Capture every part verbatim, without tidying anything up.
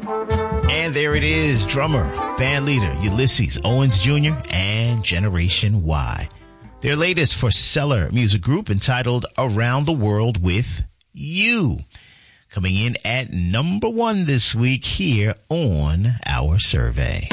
And there it is, drummer, band leader Ulysses Owens Junior and Generation Y. Their latest for Cellar Music Group entitled Around the World with You. Coming in at number one this week here on our survey.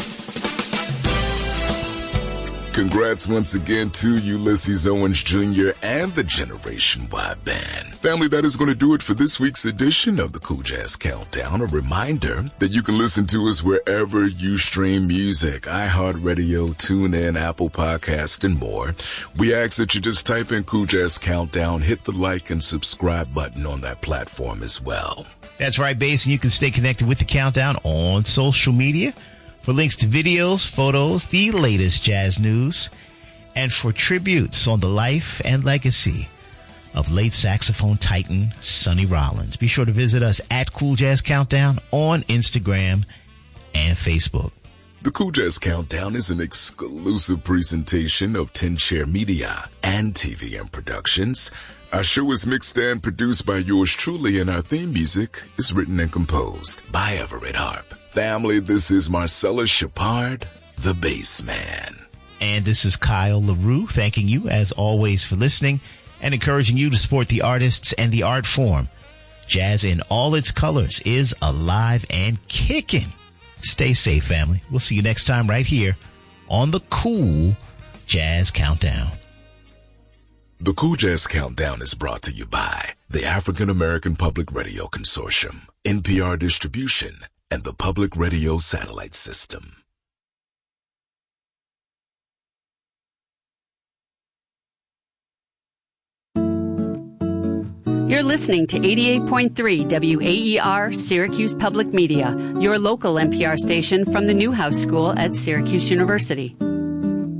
Congrats once again to Ulysses Owens Junior and the Generation Y Band. Family, that is going to do it for this week's edition of the Cool Jazz Countdown. A reminder that you can listen to us wherever you stream music, iHeartRadio, TuneIn, Apple Podcast, and more. We ask that you just type in Cool Jazz Countdown, hit the like and subscribe button on that platform as well. That's right, Bass, and you can stay connected with the Countdown on social media. For links to videos, photos, the latest jazz news, and for tributes on the life and legacy of late saxophone titan Sonny Rollins. Be sure to visit us at Cool Jazz Countdown on Instagram and Facebook. The Cool Jazz Countdown is an exclusive presentation of ten Share Media and T V M Productions. Our show is mixed and produced by yours truly, and our theme music is written and composed by Everett Harp. Family, this is Marcellus Shepard, the bass man. And this is Kyle LaRue, thanking you as always for listening and encouraging you to support the artists and the art form. Jazz in all its colors is alive and kicking. Stay safe, family. We'll see you next time right here on the Cool Jazz Countdown. The Cool Jazz Countdown is brought to you by the African American Public Radio Consortium, N P R Distribution, and the Public Radio Satellite System. You're listening to eighty-eight point three W A E R Syracuse Public Media, your local N P R station from the Newhouse School at Syracuse University.